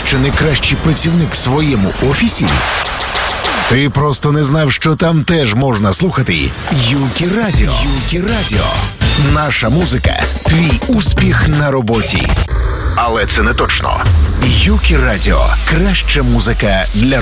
що не кращий працівник в своєму офісі? Ти просто не знав, що там теж можна слухати Юкі Радіо. Юкі Радіо. Наша музика – твій успіх на роботі. Але це не точно. Юкі Радіо – краща музика для